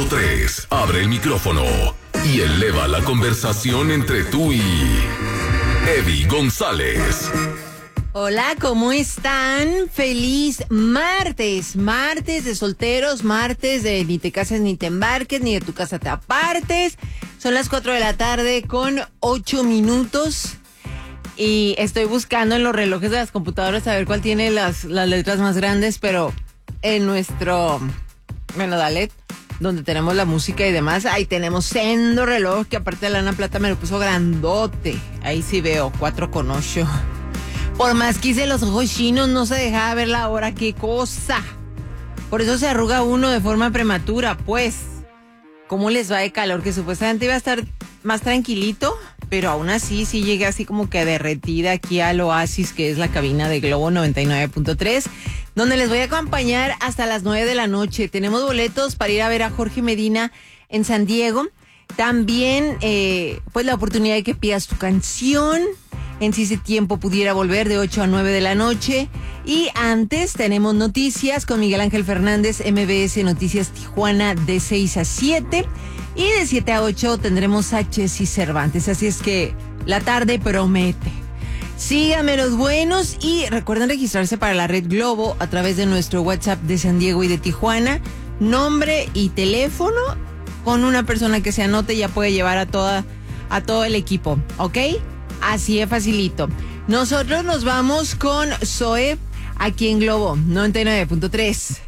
99.3. Abre el micrófono y eleva la conversación entre tú y Eddie González. Hola, ¿cómo están? Feliz martes, martes de solteros, martes de ni te cases ni te embarques, ni de tu casa te apartes. Son las 4 de la tarde con 8 minutos y estoy buscando en los relojes de las computadoras a ver cuál tiene las letras más grandes, pero en nuestro, dale, donde tenemos la música y demás, ahí tenemos sendo reloj que aparte de Lana Plata me lo puso grandote. Ahí sí veo, 4,8. Por más que hice los ojos chinos, no se dejaba ver la hora, qué cosa. Por eso se arruga uno de forma prematura, pues. ¿Cómo les va de calor? Que supuestamente iba a estar más tranquilito, pero aún así sí llegué así como que derretida aquí al Oasis, que es la cabina de Globo 99.3, donde les voy a acompañar hasta las 9 de la noche. Tenemos boletos para ir a ver a Jorge Medina en San Diego. También, pues la oportunidad de que pidas tu canción en Si ese tiempo pudiera volver, de 8 a 9 de la noche. Y antes tenemos noticias con Miguel Ángel Fernández, MBS Noticias Tijuana, de 6 a 7. Y de 7 a 8 tendremos a Jessy Cervantes. Así es que la tarde promete. Síganme los buenos y recuerden registrarse para la Red Globo a través de nuestro WhatsApp de San Diego y de Tijuana. Nombre y teléfono con una persona que se anote, ya puede llevar a todo el equipo, ¿ok? Así es facilito. Nosotros nos vamos con Zoe aquí en Globo 99.3.